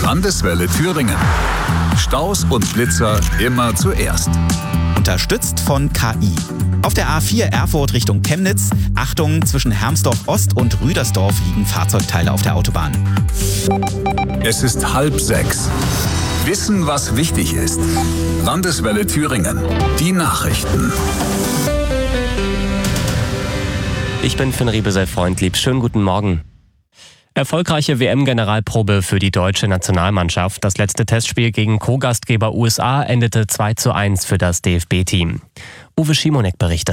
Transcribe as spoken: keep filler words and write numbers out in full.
Landeswelle Thüringen. Staus und Blitzer immer zuerst. Unterstützt von K I. Auf der A vier Erfurt Richtung Chemnitz. Achtung, zwischen Hermsdorf Ost und Rüdersdorf liegen Fahrzeugteile auf der Autobahn. Es ist halb sechs. Wissen, was wichtig ist. Landeswelle Thüringen. Die Nachrichten. Ich bin Finn Riebesell-Freundlieb. Schönen guten Morgen. Erfolgreiche W M-Generalprobe für die deutsche Nationalmannschaft. Das letzte Testspiel gegen Co-Gastgeber U S A endete zwei zu eins für das D F B-Team. Uwe Schimonek berichtet.